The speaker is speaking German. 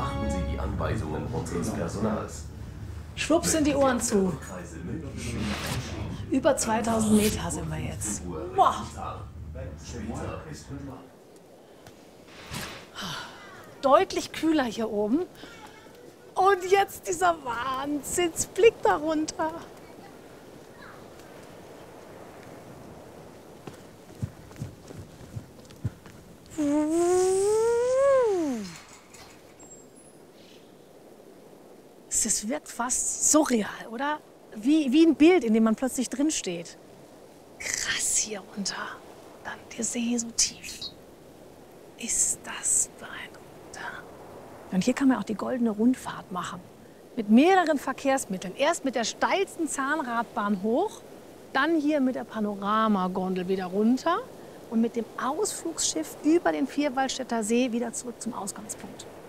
Beachten Sie die Anweisungen unseres Personals. Schwupps sind die Ohren zu. Über 2000 Meter sind wir jetzt. Boah. Deutlich kühler hier oben. Und jetzt dieser Wahnsinnsblick darunter. Es wirkt fast surreal, oder? Wie ein Bild, in dem man plötzlich drin steht. Krass hier runter. Dann der See so tief. Ist das beeindruckend. Und hier kann man auch die goldene Rundfahrt machen. Mit mehreren Verkehrsmitteln. Erst mit der steilsten Zahnradbahn hoch, dann hier mit der Panoramagondel wieder runter und mit dem Ausflugsschiff über den Vierwaldstätter See wieder zurück zum Ausgangspunkt.